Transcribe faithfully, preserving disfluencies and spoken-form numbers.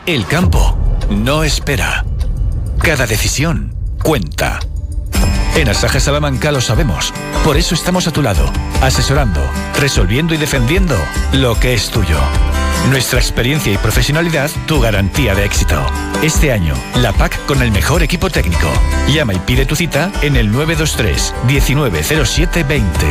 El campo no espera. Cada decisión cuenta. En Asaja Salamanca lo sabemos. Por eso estamos a tu lado, asesorando, resolviendo y defendiendo lo que es tuyo. Nuestra experiencia y profesionalidad, tu garantía de éxito. Este año, la P A C con el mejor equipo técnico. Llama y pide tu cita en el nueve dos tres, diecinueve cero siete veinte.